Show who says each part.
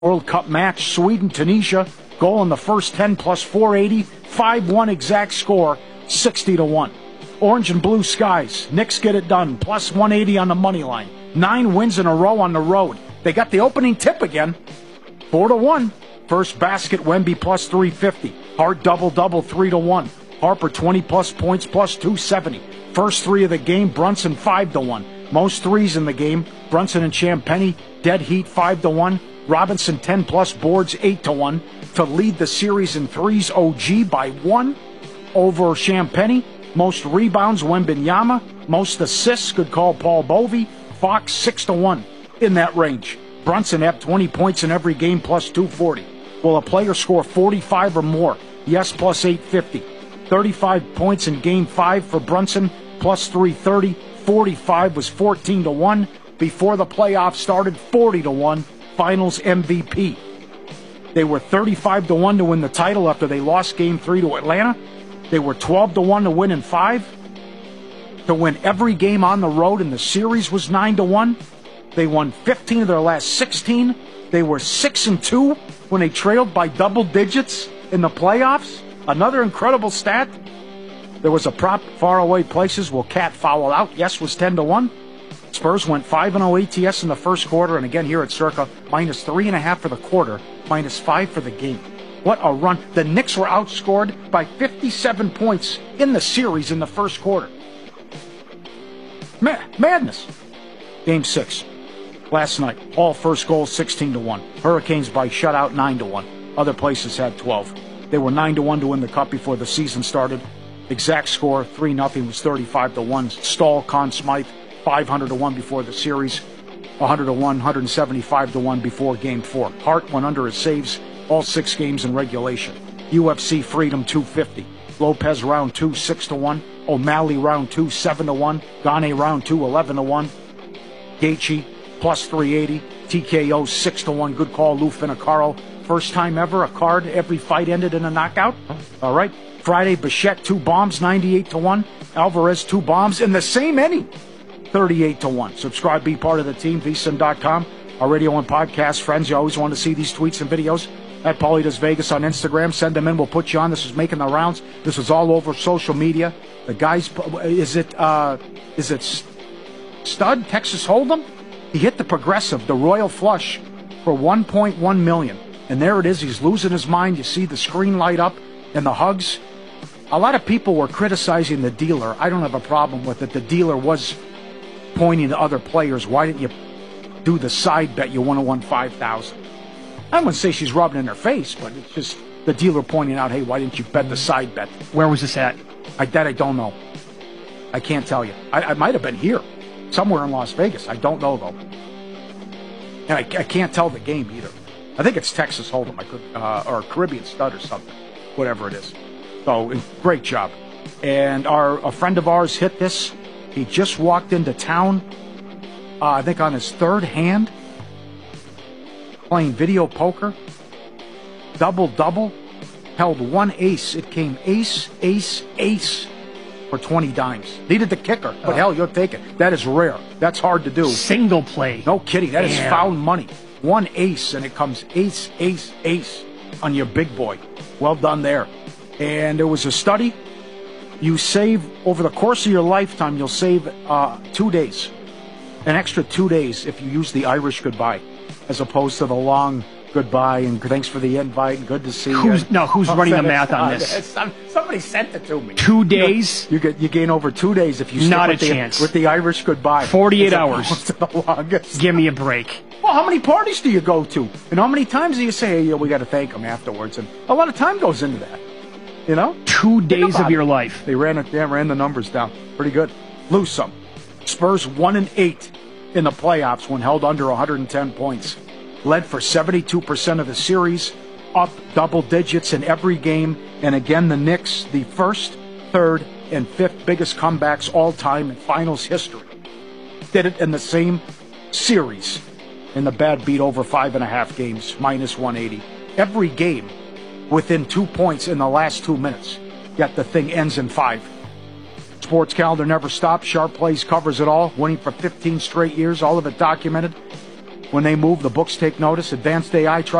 Speaker 1: World Cup match, Sweden, Tunisia. Goal in the first 10 plus 480. 5-1 exact score, 60-1. Orange and blue skies. Knicks get it done, plus 180 on the money line. 9 wins in a row on the road. They got the opening tip again. 4-1. First basket, Wemby plus 350. Hart double-double, 3-1. Harper 20 plus points, plus 270. First three of the game, Brunson 5-1. Most threes in the game, Brunson and Champagnie, dead heat 5-1. Robinson 10 plus boards 8-1 to lead the series in threes. OG by 1 over Champagnie. Most rebounds, Wembanyama. Most assists, good call, Paul Bovey. Fox 6-1 in that range. Brunson had 20 points in every game, plus 240. Will a player score 45 or more? Yes, plus 850. 35 points in Game 5 for Brunson, plus 330. 45 was 14-1. Before the playoffs started, 40-1. Finals MVP. They were 35-1 to win the title after they lost Game 3 to Atlanta. They were 12-1 to win in 5. To win every game on the road in the series was 9-1. They won 15 of their last 16. They were 6-2 when they trailed by double digits in the playoffs. Another incredible stat. There was a prop, faraway places. Will Cat foul out? Yes, was 10-1. Spurs went 5-0 ATS in the first quarter, and again here at Circa, minus 3.5 for the quarter, minus 5 for the game. What a run. The Knicks were outscored by 57 points in the series in the first quarter. Madness. Game 6. Last night, all first goals 16-1. Hurricanes by shutout 9-1. Other places had 12. They were 9-1 to win the Cup before the season started. Exact score, 3-0 was 35-1. Stahl, Conn Smythe, 500-1 before the series. 100-1, 175-1 before Game 4. Hart went under his saves all 6 games in regulation. UFC Freedom 250. Lopez round 2, 6-1. O'Malley round 2, 7-1. Gane round 2, 11-1. Gaethje plus 380. TKO 6-1. Good call, Lou Finocchiaro. First time ever a card, every fight ended in a knockout. All right. Friday, Bichette 2 bombs, 98-1. Alvarez 2 bombs in the same inning, 38-1. Subscribe, be part of the team, vsin.com. Our radio and podcast friends, you always want to see these tweets and videos. At Paulie Does Vegas on Instagram. Send them in. We'll put you on. This is making the rounds. This is all over social media. The guys, is it Stud, Texas Hold'em? He hit the progressive, the Royal Flush, for $1.1 million. And there it is. He's losing his mind. You see the screen light up and the hugs. A lot of people were criticizing the dealer. I don't have a problem with it. The dealer was pointing to other players. Why didn't you do the side bet? You would have won $5,000. I wouldn't say she's rubbing in her face, but it's just the dealer pointing out, hey, why didn't you bet the side bet?
Speaker 2: Where was this at?
Speaker 1: I don't know. I can't tell you. I might have been here, somewhere in Las Vegas. I don't know, though. And I can't tell the game either. I think it's Texas Hold'em, or Caribbean Stud or something, whatever it is. So, great job. And a friend of ours hit this. He just walked into town, I think on his 3rd hand, playing video poker, double-double, held 1 ace. It came ace, ace, ace for 20 dimes. Needed the kicker, but hell, you'll take it. That is rare. That's hard to do.
Speaker 2: Single play.
Speaker 1: No kidding. That is found money. 1 ace, and it comes ace, ace, ace on your big boy. Well done there. And there was a study. You save, over the course of your lifetime, you'll save 2 days. An extra 2 days if you use the Irish goodbye, as opposed to the long goodbye and thanks for the invite and good to see you.
Speaker 2: Who's running the math on this?
Speaker 1: Somebody sent it to me.
Speaker 2: 2 days?
Speaker 1: You gain over 2 days if you
Speaker 2: Not
Speaker 1: stick
Speaker 2: a chance.
Speaker 1: with the Irish goodbye.
Speaker 2: 48 hours.
Speaker 1: The longest.
Speaker 2: Give me a break.
Speaker 1: Well, how many parties do you go to? And how many times do you say, hey, we got to thank them afterwards? And a lot of time goes into that. You know?
Speaker 2: 2 days of your life.
Speaker 1: They ran the numbers down. Pretty good. Lose some. Spurs 1-8 in the playoffs when held under 110 points. Led for 72% of the series. Up double digits in every game. And again, the Knicks, the 1st, 3rd, and 5th biggest comebacks all time in finals history. Did it in the same series. And the bad beat over 5.5 games, minus 180. Every game within 2 points in the last 2 minutes. Yet the thing ends in 5. Sports calendar never stops. Sharp Plays covers it all. Winning for 15 straight years. All of it documented. When they move, the books take notice. Advanced AI